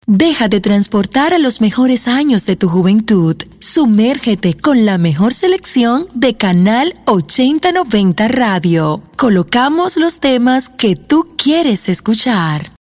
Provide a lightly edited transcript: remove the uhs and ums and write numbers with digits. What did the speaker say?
Deja de transportar a los mejores años de tu juventud. Sumérgete con la mejor selección de Canal 8090 Radio. Colocamos los temas que tú quieres escuchar.